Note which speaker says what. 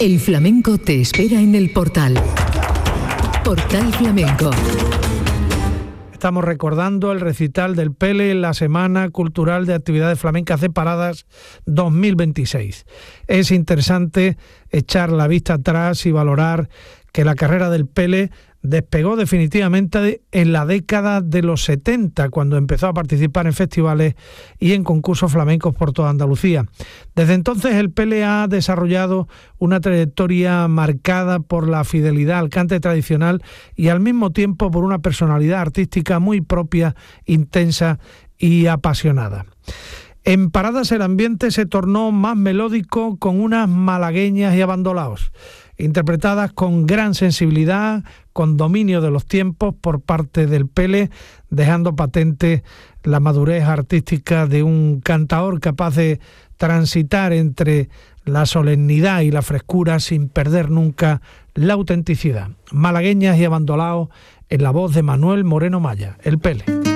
Speaker 1: El flamenco te espera en el Portal. Portal Flamenco.
Speaker 2: Estamos recordando el recital del Pele en la Semana Cultural de Actividades Flamencas Separadas 2026. Es interesante echar la vista atrás y valorar que la carrera del Pele despegó definitivamente en la década de los 70, cuando empezó a participar en festivales y en concursos flamencos por toda Andalucía. Desde entonces el Pele ha desarrollado una trayectoria marcada por la fidelidad al cante tradicional y al mismo tiempo por una personalidad artística muy propia, intensa y apasionada. En Paradas el ambiente se tornó más melódico con unas malagueñas y abandolaos, interpretadas con gran sensibilidad, con dominio de los tiempos por parte del Pele, dejando patente la madurez artística de un cantaor capaz de transitar entre la solemnidad y la frescura sin perder nunca la autenticidad. Malagueñas y abandolaos en la voz de Manuel Moreno Maya, el Pele.